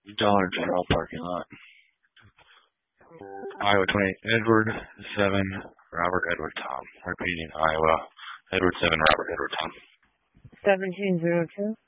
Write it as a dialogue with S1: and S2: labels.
S1: Dollar General parking lot. Iowa 28, Edward 7, Robert Edward Tom. Repeating, Iowa, Edward 7, Robert Edward Tom.
S2: 1702.